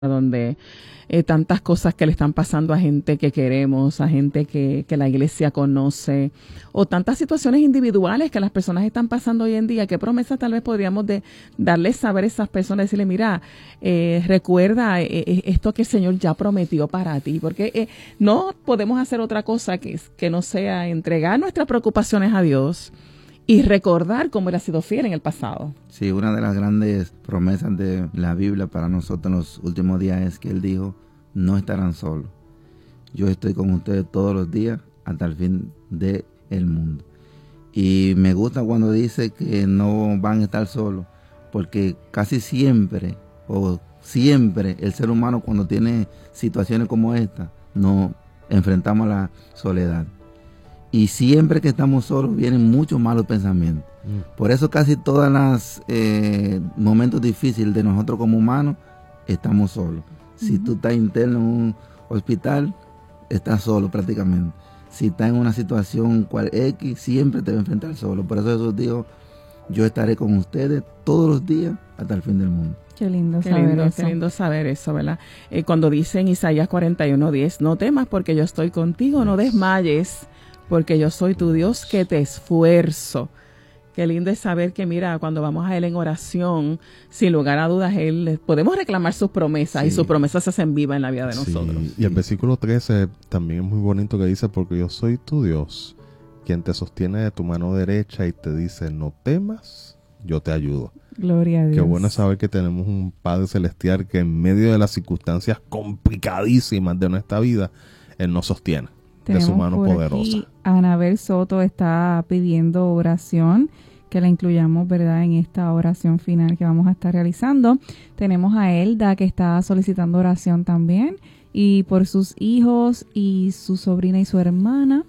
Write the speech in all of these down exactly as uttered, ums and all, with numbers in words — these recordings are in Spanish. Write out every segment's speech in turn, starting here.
donde eh, tantas cosas que le están pasando a gente que queremos, a gente que, que la iglesia conoce, o tantas situaciones individuales que las personas están pasando hoy en día. ¿Qué promesas tal vez podríamos de darles saber a esas personas? Decirle, mira, eh, recuerda eh, esto que el Señor ya prometió para ti, porque eh, no podemos hacer otra cosa que, que no sea entregar nuestras preocupaciones a Dios y recordar cómo Él ha sido fiel en el pasado. Sí, una de las grandes promesas de la Biblia para nosotros en los últimos días es que Él dijo, no estarán solos. Yo estoy con ustedes todos los días hasta el fin del mundo. Y me gusta cuando dice que no van a estar solos, porque casi siempre, o siempre, el ser humano cuando tiene situaciones como esta, nos enfrentamos a la soledad. Y siempre que estamos solos vienen muchos malos pensamientos. Mm. Por eso casi todos los eh, momentos difíciles de nosotros como humanos, estamos solos. Uh-huh. Si tú estás interno en un hospital, estás solo prácticamente. Si estás en una situación cual X, siempre te vas a enfrentar solo. Por eso Jesús dijo, yo estaré con ustedes todos los días hasta el fin del mundo. Qué lindo qué saber lindo, eso. Qué lindo saber eso, ¿verdad? Eh, cuando dice en Isaías cuarenta y uno diez, no temas porque yo estoy contigo, no desmayes, porque yo soy tu Dios que te esfuerzo. Qué lindo es saber que, mira, cuando vamos a Él en oración, sin lugar a dudas, Él podemos reclamar sus promesas, sí, y sus promesas se hacen vivas en la vida de nosotros. Sí. Y el versículo trece también es muy bonito, que dice, porque yo soy tu Dios, quien te sostiene de tu mano derecha y te dice, no temas, yo te ayudo. Gloria a Dios. Qué bueno saber que tenemos un Padre Celestial que en medio de las circunstancias complicadísimas de nuestra vida, Él nos sostiene. Tenemos de su mano por poderosa. Aquí, Anabel Soto está pidiendo oración, que la incluyamos, ¿verdad?, en esta oración final que vamos a estar realizando. Tenemos a Elda, que está solicitando oración también, y por sus hijos y su sobrina y su hermana.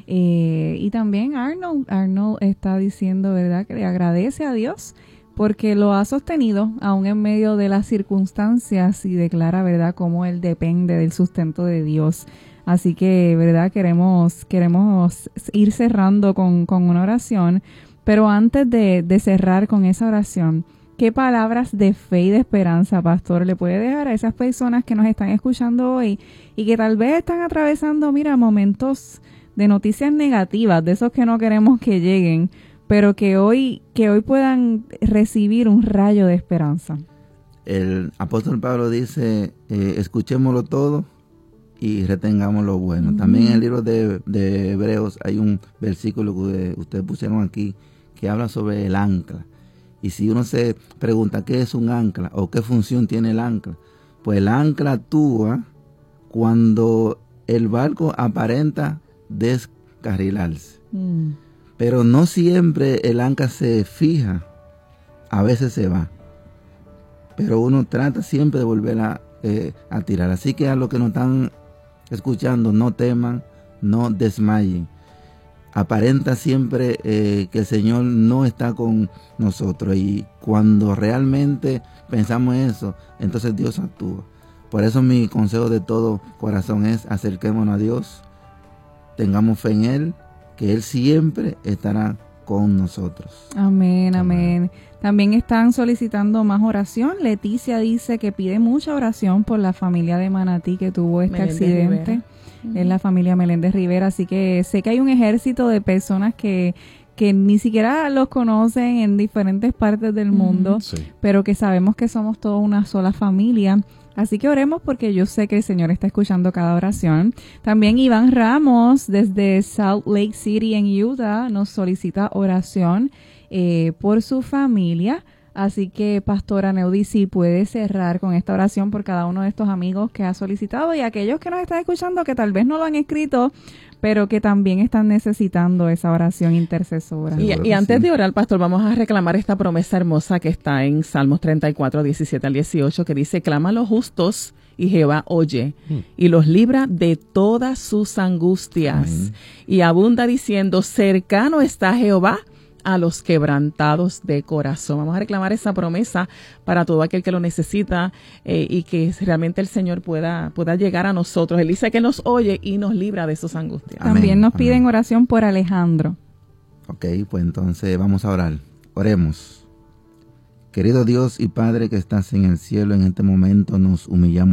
Eh, y también Arnold, Arnold está diciendo, ¿verdad?, que le agradece a Dios porque lo ha sostenido aún en medio de las circunstancias y declara, ¿verdad?, cómo él depende del sustento de Dios. Así que, ¿verdad?, queremos queremos ir cerrando con, con una oración, pero antes de, de cerrar con esa oración, ¿qué palabras de fe y de esperanza, pastor, le puede dejar a esas personas que nos están escuchando hoy y que tal vez están atravesando, mira, momentos de noticias negativas, de esos que no queremos que lleguen, pero que hoy, que hoy puedan recibir un rayo de esperanza? El apóstol Pablo dice, eh, escuchémoslo todo y retengamos lo bueno. Uh-huh. También en el libro de, de Hebreos hay un versículo que ustedes pusieron aquí que habla sobre el ancla. Y si uno se pregunta qué es un ancla o qué función tiene el ancla, pues el ancla actúa cuando el barco aparenta descarrilarse. Uh-huh. Pero no siempre el ancla se fija, a veces se va. Pero uno trata siempre de volver a, eh, a tirar. Así que a los que nos están escuchando, no teman, no desmayen. Aparenta siempre eh, que el Señor no está con nosotros, y cuando realmente pensamos eso, entonces Dios actúa. Por eso mi consejo de todo corazón es acerquémonos a Dios, tengamos fe en Él, que Él siempre estará con nosotros. Amén, amén. También están solicitando más oración. Leticia dice que pide mucha oración por la familia de Manatí que tuvo este Meléndez accidente. Rivera. Uh-huh. Es la familia Meléndez Rivera. Así que sé que hay un ejército de personas que, que ni siquiera los conocen en diferentes partes del uh-huh. mundo, sí, pero que sabemos que somos toda una sola familia. Así que oremos porque yo sé que el Señor está escuchando cada oración. También Iván Ramos desde Salt Lake City en Utah nos solicita oración eh, por su familia. Así que, Pastora Neudi, si puede cerrar con esta oración por cada uno de estos amigos que ha solicitado y aquellos que nos están escuchando que tal vez no lo han escrito, pero que también están necesitando esa oración intercesora. Y, y antes de orar, pastor, vamos a reclamar esta promesa hermosa que está en Salmos treinta y cuatro, diecisiete al dieciocho, que dice, clama a los justos y Jehová oye, mm. y los libra de todas sus angustias. Mm. Y abunda diciendo, cercano está Jehová a los quebrantados de corazón. Vamos a reclamar esa promesa para todo aquel que lo necesita eh, y que realmente el Señor pueda, pueda llegar a nosotros. Él dice que nos oye y nos libra de esos angustias. Amén. También nos piden Amén. Oración por Alejandro. Ok, pues entonces vamos a orar. Oremos. Querido Dios y Padre que estás en el cielo, en este momento nos humillamos